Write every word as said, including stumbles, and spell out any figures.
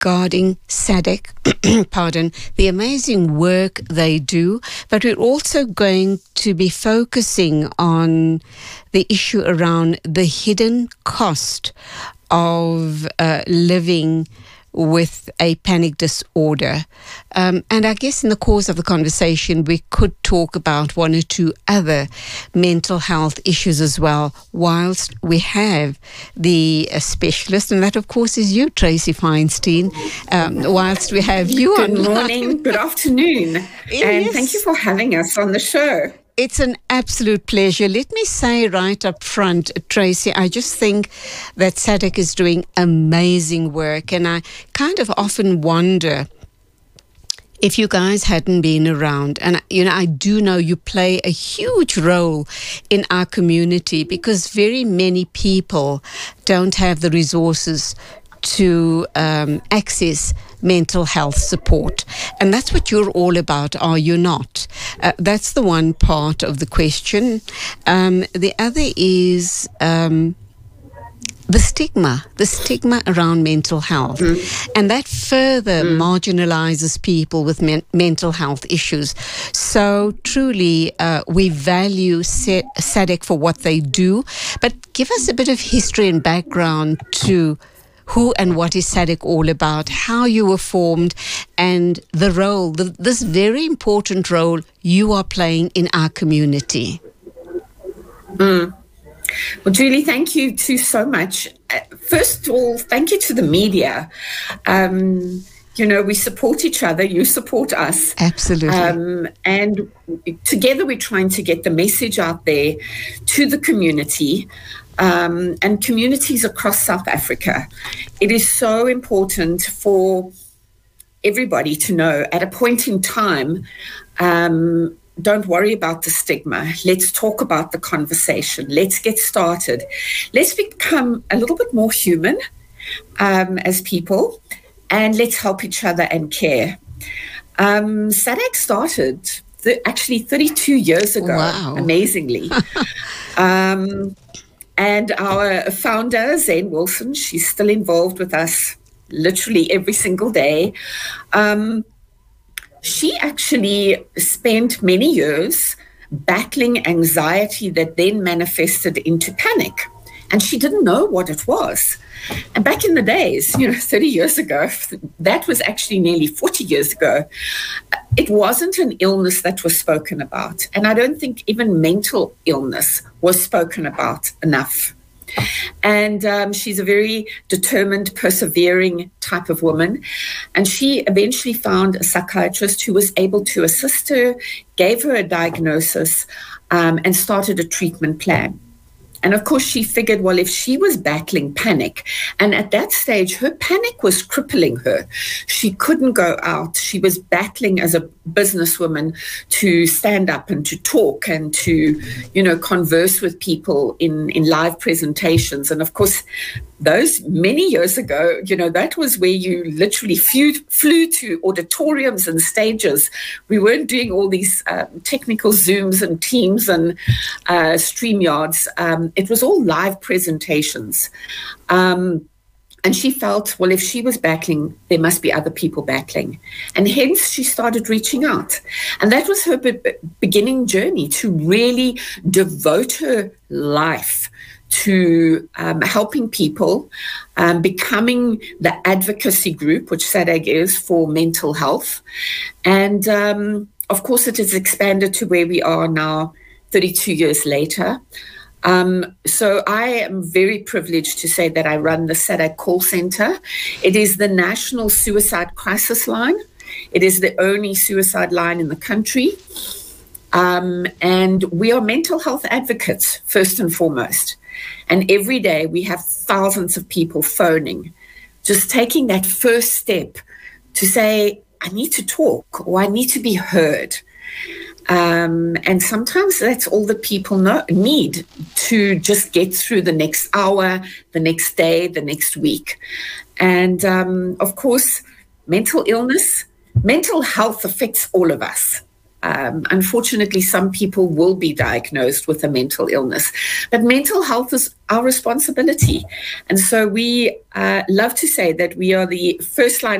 regarding SADC, pardon, the amazing work they do, but we're also going to be focusing on the issue around the hidden cost of uh, living with a panic disorder. Um, and I guess in the course of the conversation, we could talk about one or two other mental health issues as well, whilst we have the uh, specialist, and that, of course, is you, Tracy Feinstein, um, whilst we have you Good online. morning, good afternoon, and Yes. thank you for having us on the show. It's an absolute pleasure. Let me say right up front, Tracy, I just think that SADC is doing amazing work. And I kind of often wonder if you guys hadn't been around. And, you know, I do know you play a huge role in our community because very many people don't have the resources to um, access mental health support. And that's what you're all about, are you not? Uh, that's the one part of the question. Um, the other is um, the stigma, the stigma around mental health. Mm. And that further mm. marginalizes people with men- mental health issues. So truly, uh, we value SADC for what they do. But give us a bit of history and background to who and what is SADC all about, how you were formed, and the role, the, this very important role you are playing in our community. Mm. Well, Julie, thank you too so much. Uh, first of all, thank you to the media. Um, you know, we support each other, you support us. Absolutely. Um, and together we're trying to get the message out there to the community. Um, and communities across South Africa. It is so important for everybody to know at a point in time, um, don't worry about the stigma. Let's talk about the conversation. Let's get started. Let's become a little bit more human um, as people, and let's help each other and care. Um, SADC started th- actually thirty-two years ago, wow. amazingly. um, And our founder, Zane Wilson, she's still involved with us literally every single day. Um, she actually spent many years battling anxiety that then manifested into panic. And she didn't know what it was. And back in the days, you know, thirty years ago, that was actually nearly forty years ago, it wasn't an illness that was spoken about. And I don't think even mental illness was spoken about enough. And um, she's a very determined, persevering type of woman. And she eventually found a psychiatrist who was able to assist her, gave her a diagnosis, um, and started a treatment plan. And of course, she figured, well, if she was battling panic, and at that stage, her panic was crippling her. She couldn't go out. She was battling as a businesswoman to stand up and to talk and to, you know, converse with people in, in live presentations. And of course, those many years ago, you know, that was where you literally flew, flew to auditoriums and stages. We weren't doing all these um, technical Zooms and Teams and uh, StreamYards. Um, it was all live presentations. Um, and she felt, well, if she was battling, there must be other people battling. And hence she started reaching out. And that was her be- beginning journey to really devote her life to um, helping people, um, becoming the advocacy group, which SADC is for mental health. And um, of course, it has expanded to where we are now, thirty-two years later. Um, so I am very privileged to say that I run the SADC call center. It is the national suicide crisis line. It is the only suicide line in the country. Um, and we are mental health advocates, first and foremost. And every day we have thousands of people phoning, just taking that first step to say, I need to talk or I need to be heard. Um, and sometimes that's all that people know, need to just get through the next hour, the next day, the next week. And um, of course, mental illness, mental health affects all of us. Um, unfortunately, some people will be diagnosed with a mental illness, but mental health is our responsibility. And so we uh, love to say that we are the first line